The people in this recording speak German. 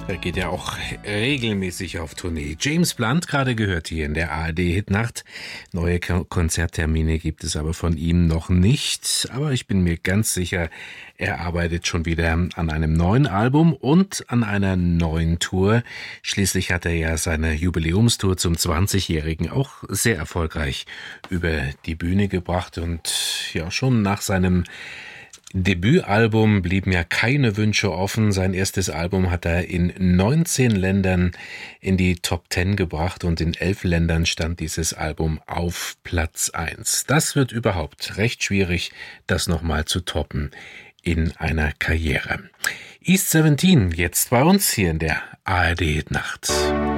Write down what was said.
Er geht ja auch regelmäßig auf Tournee. James Blunt, gerade gehört hier in der ARD-Hitnacht. Neue Konzerttermine gibt es aber von ihm noch nicht. Aber ich bin mir ganz sicher, er arbeitet schon wieder an einem neuen Album und an einer neuen Tour. Schließlich hat er ja seine Jubiläumstour zum 20-Jährigen auch sehr erfolgreich über die Bühne gebracht. Und ja, schon nach seinem Debütalbum blieben ja keine Wünsche offen. Sein erstes Album hat er in 19 Ländern in die Top 10 gebracht und in 11 Ländern stand dieses Album auf Platz 1. Das wird überhaupt recht schwierig, das nochmal zu toppen in einer Karriere. East 17 jetzt bei uns hier in der ARD-Nacht.